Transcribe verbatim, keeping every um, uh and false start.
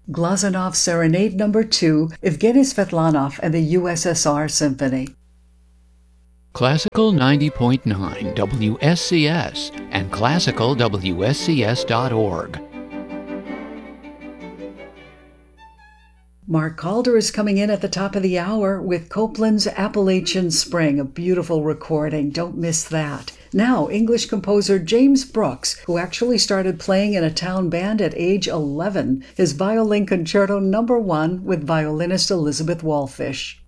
Glazunov Serenade Number two, Evgeny Svetlanov and the U S S R Symphony. Classical ninety point nine W S C S and classical W S C S dot org. Mark Calder is coming in at the top of the hour with Copland's Appalachian Spring, a beautiful recording. Don't miss that. Now, English composer James Brooks, who actually started playing in a town band at age eleven, his Violin Concerto Number one with violinist Elizabeth Wallfish.